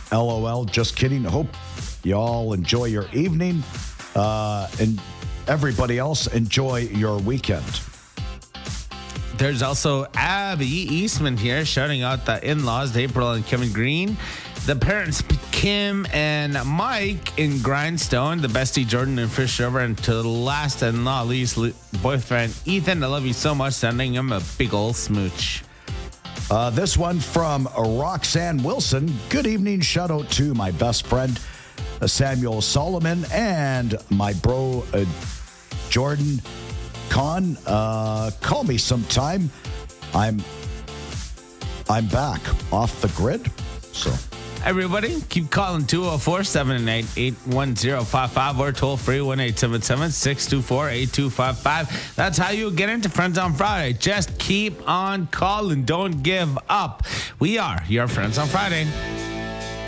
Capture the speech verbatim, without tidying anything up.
LOL, just kidding. Hope you all enjoy your evening. Uh, and everybody else, enjoy your weekend. There's also Abby Eastman here shouting out the in-laws, April and Kevin Green. The parents, Kim and Mike in Grindstone. The bestie, Jordan and Fish River. And to the last and not least, boyfriend, Ethan. I love you so much. Sending him a big old smooch. Uh, this one from Roxanne Wilson. Good evening. Shout out to my best friend, uh, Samuel Solomon, and my bro, uh, Jordan Con. Uh, call me sometime. I'm I'm back off the grid. So everybody, keep calling two oh four, seven eight eight, one oh five five or toll free one eight seven seven, six two four, eight two five five. That's how you get into Friends on Friday. Just keep on calling. Don't give up. We are your Friends on Friday.